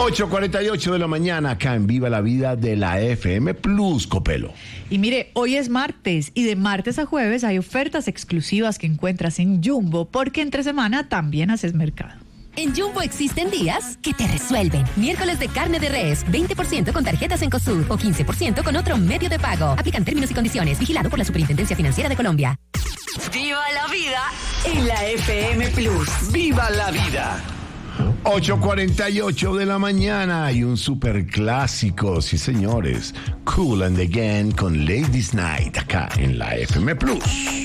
8:48 de la mañana, acá en Viva la Vida de la FM Plus, Copelo. Y mire, hoy es martes y de martes a jueves hay ofertas exclusivas que encuentras en Jumbo porque entre semana también haces mercado. En Jumbo existen días que te resuelven. Miércoles de carne de res, 20% con tarjetas en Encosud o 15% con otro medio de pago. Aplican términos y condiciones. Vigilado por la Superintendencia Financiera de Colombia. ¡Viva la vida en la FM Plus! ¡Viva la vida! 8:48 de la mañana y un super clásico, sí señores. Cool and Again con Ladies Night acá en la FM Plus.